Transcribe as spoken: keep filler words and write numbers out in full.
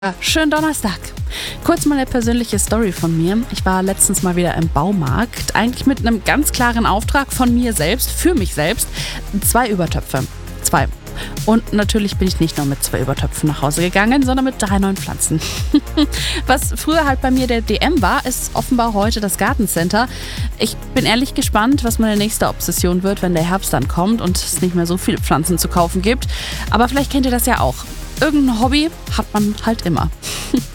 Ja, schönen Donnerstag. Kurz mal eine persönliche Story von mir. Ich war letztens mal wieder im Baumarkt, eigentlich mit einem ganz klaren Auftrag von mir selbst, für mich selbst. Zwei Übertöpfe. Zwei. Und natürlich bin ich nicht nur mit zwei Übertöpfen nach Hause gegangen, sondern mit drei neuen Pflanzen. Was früher halt bei mir der D M war, ist offenbar heute das Gartencenter. Ich bin ehrlich gespannt, was meine nächste Obsession wird, wenn der Herbst dann kommt und es nicht mehr so viele Pflanzen zu kaufen gibt. Aber vielleicht kennt ihr das ja auch. Irgendein Hobby hat man halt immer.